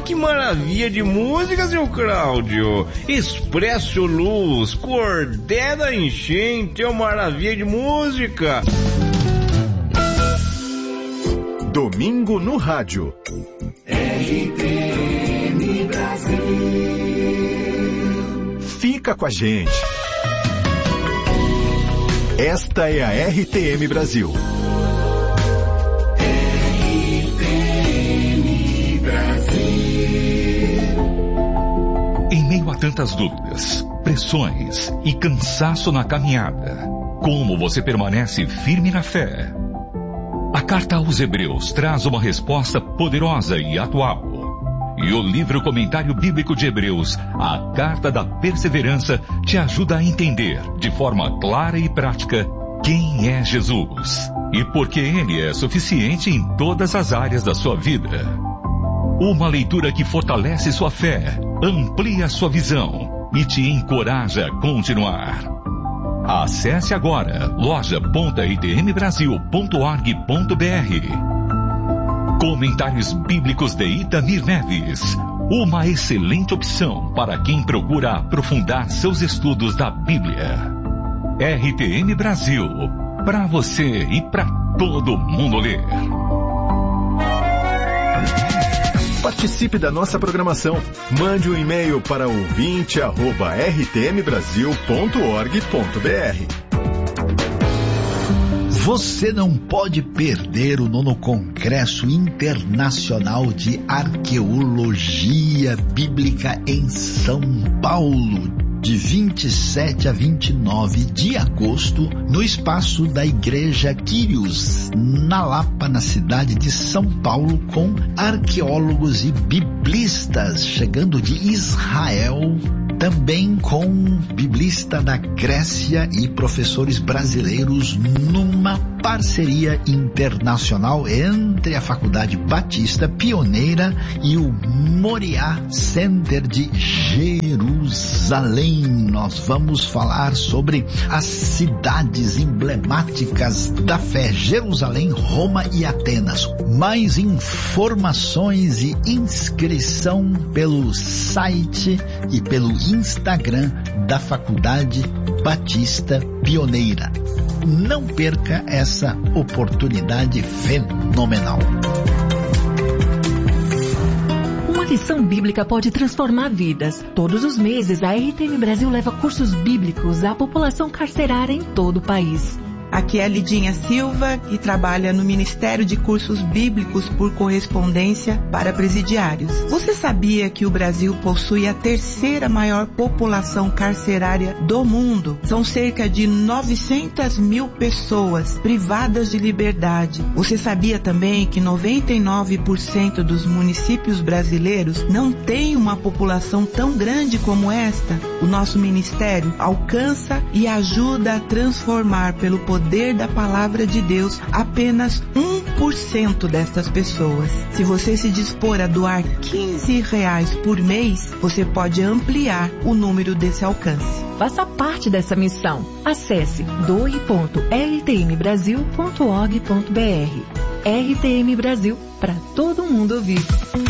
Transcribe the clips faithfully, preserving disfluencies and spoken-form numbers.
que maravilha de música, seu Cláudio. Expresso Luz, Cordé da Enchente, é uma maravilha de música. Domingo no rádio. R T M Brasil. Fica com a gente. Esta é a R T M Brasil. R T M Brasil. Em meio a tantas dúvidas, pressões e cansaço na caminhada, como você permanece firme na fé? A carta aos Hebreus traz uma resposta poderosa e atual. E o livro Comentário Bíblico de Hebreus, a Carta da Perseverança, te ajuda a entender, de forma clara e prática, quem é Jesus e por que Ele é suficiente em todas as áreas da sua vida. Uma leitura que fortalece sua fé, amplia sua visão e te encoraja a continuar. Acesse agora loja ponto r t m brasil ponto org ponto b r. Comentários Bíblicos de Itamir Neves. Uma excelente opção para quem procura aprofundar seus estudos da Bíblia. R T M Brasil. Para você e para todo mundo ler. Participe da nossa programação. Mande um e-mail para ouvinte arroba r t m brasil ponto org ponto b r. Você não pode perder o nono Congresso Internacional de Arqueologia Bíblica em São Paulo, de vinte e sete a vinte e nove de agosto, no espaço da Igreja Quírios, na Lapa, na cidade de São Paulo, com arqueólogos e biblistas chegando de Israel, também com biblista da Grécia e professores brasileiros, numa parceria internacional entre a Faculdade Batista Pioneira e o Moriá Center de Jerusalém. Nós vamos falar sobre as cidades emblemáticas da fé: Jerusalém, Roma e Atenas. Mais informações e inscrição pelo site e pelo Instagram da Faculdade Batista Pioneira. Não perca essa oportunidade fenomenal. Uma lição bíblica pode transformar vidas. Todos os meses, a R T M Brasil leva cursos bíblicos à população carcerária em todo o país. Aqui é a Lidinha Silva, que trabalha no Ministério de Cursos Bíblicos por Correspondência para Presidiários. Você sabia que o Brasil possui a terceira maior população carcerária do mundo? São cerca de novecentas mil pessoas privadas de liberdade. Você sabia também que noventa e nove por cento dos municípios brasileiros não têm uma população tão grande como esta? O nosso ministério alcança e ajuda a transformar pelo poder poder da palavra de Deus apenas um por cento destas pessoas. Se você se dispor a doar quinze reais por mês, você pode ampliar o número desse alcance. Faça parte dessa missão. Acesse doe ponto r t m brasil ponto org ponto b r. R T M Brasil, para todo mundo ouvir.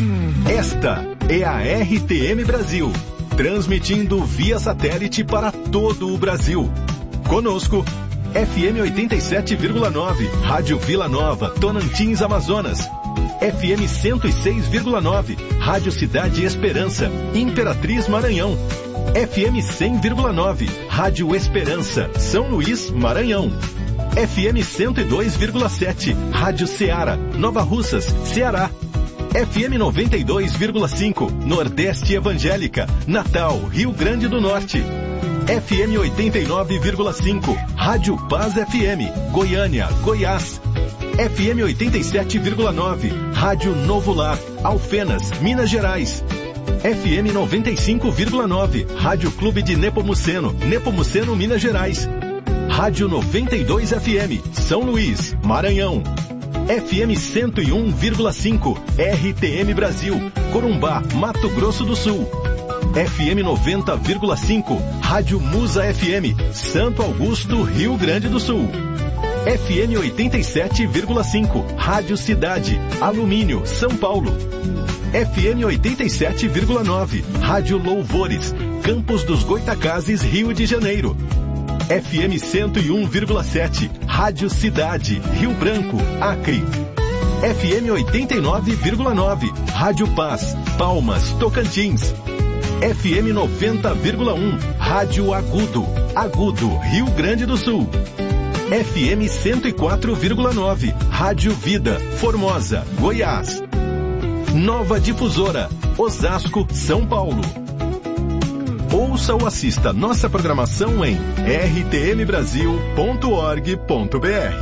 Esta é a R T M Brasil, transmitindo via satélite para todo o Brasil. Conosco, F M oitenta e sete vírgula nove, Rádio Vila Nova, Tonantins, Amazonas. F M cento e seis vírgula nove, Rádio Cidade Esperança, Imperatriz, Maranhão. F M cem vírgula nove, Rádio Esperança, São Luís, Maranhão. F M cento e dois vírgula sete, Rádio Ceará, Nova Russas, Ceará. F M noventa e dois vírgula cinco, Nordeste Evangélica, Natal, Rio Grande do Norte. F M oitenta e nove vírgula cinco, Rádio Paz F M, Goiânia, Goiás. F M oitenta e sete vírgula nove, Rádio Novo Lar, Alfenas, Minas Gerais. F M noventa e cinco vírgula nove, Rádio Clube de Nepomuceno, Nepomuceno, Minas Gerais. Rádio noventa e dois F M, São Luís, Maranhão. F M cento e um vírgula cinco, R T M Brasil, Corumbá, Mato Grosso do Sul. F M noventa vírgula cinco, Rádio Musa F M, Santo Augusto, Rio Grande do Sul. F M oitenta e sete vírgula cinco, Rádio Cidade, Alumínio, São Paulo. F M oitenta e sete vírgula nove, Rádio Louvores, Campos dos Goitacazes, Rio de Janeiro. F M cento e um vírgula sete, Rádio Cidade, Rio Branco, Acre. F M oitenta e nove vírgula nove, Rádio Paz, Palmas, Tocantins. F M noventa vírgula um, Rádio Agudo, Agudo, Rio Grande do Sul. F M cento e quatro vírgula nove, Rádio Vida, Formosa, Goiás. Nova Difusora, Osasco, São Paulo. Ouça ou assista nossa programação em r t m brasil ponto org ponto b r.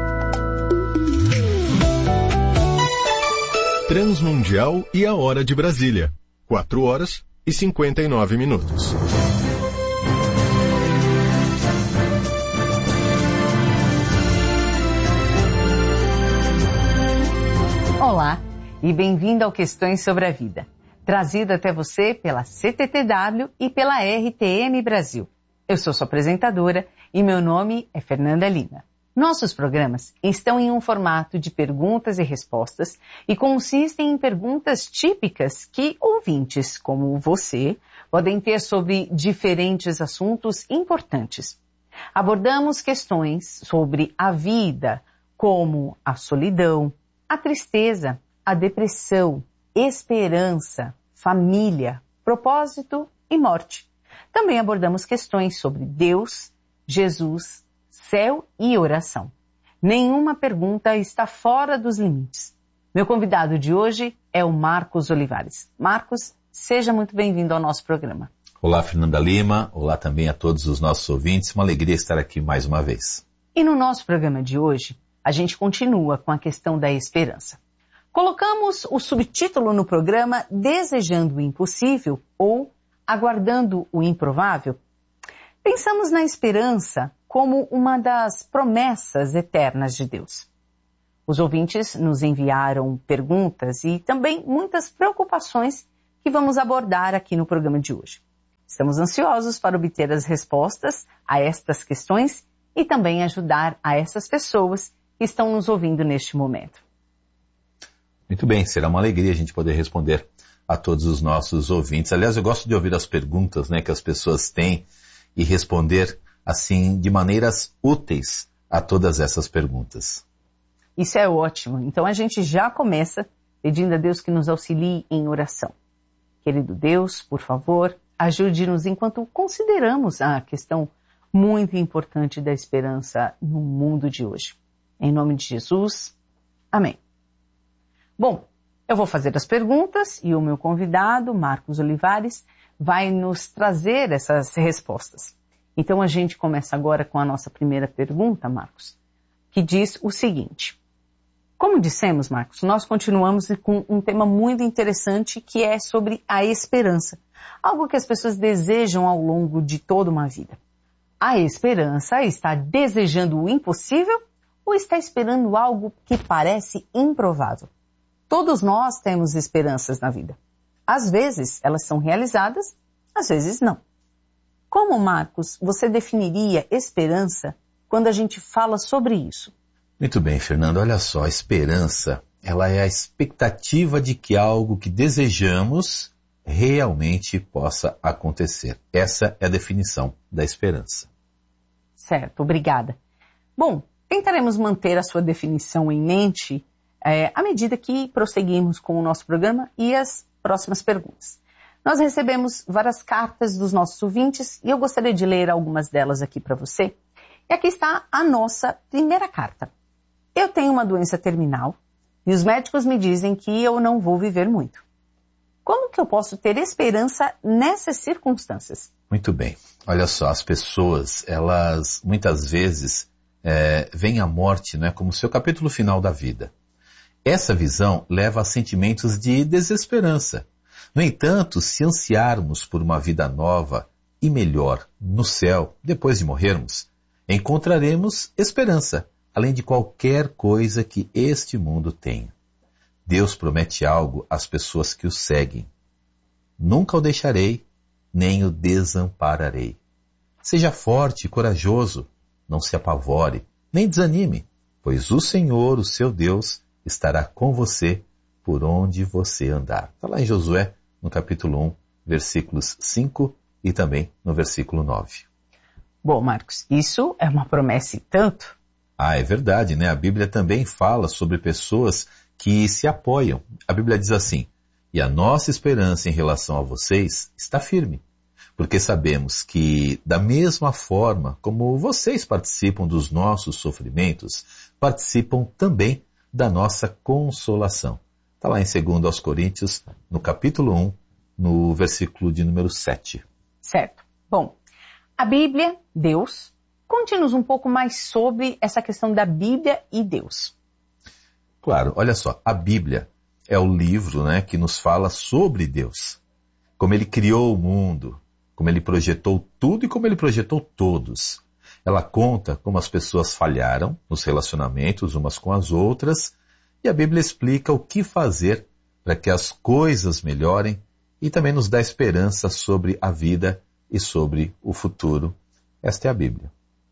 Transmundial e a Hora de Brasília. quatro horas e cinquenta e nove minutos. Olá e bem-vindo ao Questões sobre a Vida, trazido até você pela C T T W e pela R T M Brasil. Eu sou sua apresentadora e meu nome é Fernanda Lima. Nossos programas estão em um formato de perguntas e respostas e consistem em perguntas típicas que ouvintes como você podem ter sobre diferentes assuntos importantes. Abordamos questões sobre a vida, como a solidão, a tristeza, a depressão, esperança, família, propósito e morte. Também abordamos questões sobre Deus, Jesus, céu e oração. Nenhuma pergunta está fora dos limites. Meu convidado de hoje é o Marcos Olivares. Marcos, seja muito bem-vindo ao nosso programa. Olá, Fernanda Lima. Olá também a todos os nossos ouvintes. Uma alegria estar aqui mais uma vez. E no nosso programa de hoje, a gente continua com a questão da esperança. Colocamos o subtítulo no programa Desejando o Impossível ou Aguardando o Improvável. Pensamos na esperança como uma das promessas eternas de Deus. Os ouvintes nos enviaram perguntas e também muitas preocupações que vamos abordar aqui no programa de hoje. Estamos ansiosos para obter as respostas a estas questões e também ajudar a essas pessoas que estão nos ouvindo neste momento. Muito bem, será uma alegria a gente poder responder a todos os nossos ouvintes. Aliás, eu gosto de ouvir as perguntas, né, que as pessoas têm e responder assim de maneiras úteis a todas essas perguntas. Isso é ótimo. Então a gente já começa pedindo a Deus que nos auxilie em oração. Querido Deus, por favor, ajude-nos enquanto consideramos a questão muito importante da esperança no mundo de hoje. Em nome de Jesus, amém. Bom, eu vou fazer as perguntas e o meu convidado, Marcos Olivares, vai nos trazer essas respostas. Então a gente começa agora com a nossa primeira pergunta, Marcos, que diz o seguinte. Como dissemos, Marcos, nós continuamos com um tema muito interessante que é sobre a esperança. Algo que as pessoas desejam ao longo de toda uma vida. A esperança está desejando o impossível ou está esperando algo que parece improvável? Todos nós temos esperanças na vida. Às vezes elas são realizadas, às vezes não. Como, Marcos, você definiria esperança quando a gente fala sobre isso? Muito bem, Fernando. Olha só, a esperança, ela é a expectativa de que algo que desejamos realmente possa acontecer. Essa é a definição da esperança. Certo, obrigada. Bom, tentaremos manter a sua definição em mente é, à medida que prosseguimos com o nosso programa e as próximas perguntas. Nós recebemos várias cartas dos nossos ouvintes e eu gostaria de ler algumas delas aqui para você. E aqui está a nossa primeira carta. Eu tenho uma doença terminal e os médicos me dizem que eu não vou viver muito. Como que eu posso ter esperança nessas circunstâncias? Muito bem. Olha só, as pessoas, elas muitas vezes é, veem a morte, né, como seu capítulo final da vida. Essa visão leva a sentimentos de desesperança. No entanto, se ansiarmos por uma vida nova e melhor no céu, depois de morrermos, encontraremos esperança, além de qualquer coisa que este mundo tenha. Deus promete algo às pessoas que o seguem. Nunca o deixarei, nem o desampararei. Seja forte e corajoso, não se apavore, nem desanime, pois o Senhor, o seu Deus, estará com você por onde você andar. Está lá em Josué, no capítulo um, versículos cinco e também no versículo nove. Bom, Marcos, isso é uma promessa e tanto. Ah, é verdade, né? A Bíblia também fala sobre pessoas que se apoiam. A Bíblia diz assim: e a nossa esperança em relação a vocês está firme, porque sabemos que, da mesma forma como vocês participam dos nossos sofrimentos, participam também da nossa consolação. Está lá em segundo aos Coríntios, no capítulo um, no versículo de número sete. Certo. Bom, a Bíblia, Deus, conte-nos um pouco mais sobre essa questão da Bíblia e Deus. Claro, olha só, a Bíblia é o livro, né, que nos fala sobre Deus. Como Ele criou o mundo, como Ele projetou tudo e como Ele projetou todos. Ela conta como as pessoas falharam nos relacionamentos umas com as outras, e a Bíblia explica o que fazer para que as coisas melhorem e também nos dá esperança sobre a vida e sobre o futuro. Esta é a Bíblia.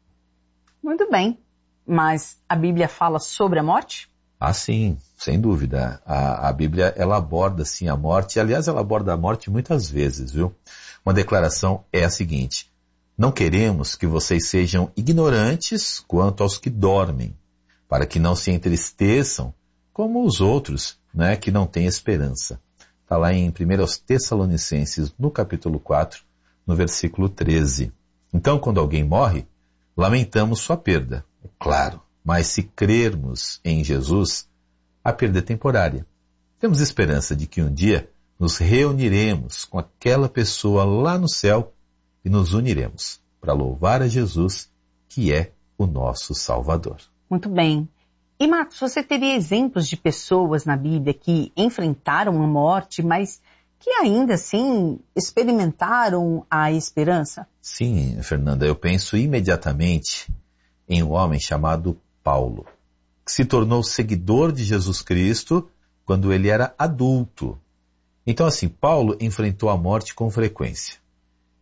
Muito bem, mas a Bíblia fala sobre a morte? Ah, sim, sem dúvida. A, a Bíblia, ela aborda, sim, a morte. Aliás, ela aborda a morte muitas vezes, viu? Uma declaração é a seguinte: não queremos que vocês sejam ignorantes quanto aos que dormem, para que não se entristeçam como os outros, né, que não têm esperança. Está lá em primeira Tessalonicenses, no capítulo quatro, no versículo treze. Então, quando alguém morre, lamentamos sua perda, é claro, mas se crermos em Jesus, a perda é temporária. Temos esperança de que um dia nos reuniremos com aquela pessoa lá no céu e nos uniremos para louvar a Jesus, que é o nosso Salvador. Muito bem. E Marcos, você teria exemplos de pessoas na Bíblia que enfrentaram a morte, mas que ainda assim experimentaram a esperança? Sim, Fernanda, eu penso imediatamente em um homem chamado Paulo, que se tornou seguidor de Jesus Cristo quando ele era adulto. Então, assim, Paulo enfrentou a morte com frequência.